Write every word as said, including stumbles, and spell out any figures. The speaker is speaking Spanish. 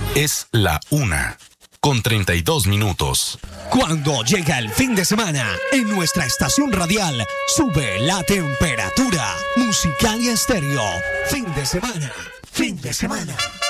Es la una, con treinta y dos minutos. Cuando llega el fin de semana, en nuestra estación radial sube la temperatura. Musicalia Estéreo. Fin de semana. Fin de semana.